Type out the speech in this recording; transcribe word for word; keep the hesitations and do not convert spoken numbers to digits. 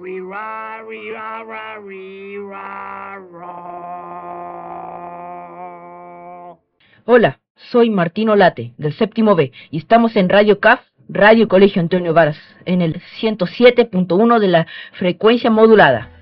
ri, ra, ri, ra, ra, ri, ra, ra. Hola, soy Martín Olate, del séptimo B, y estamos en Radio C A F, Radio Colegio Antonio Varas, en el ciento siete punto uno de la frecuencia modulada.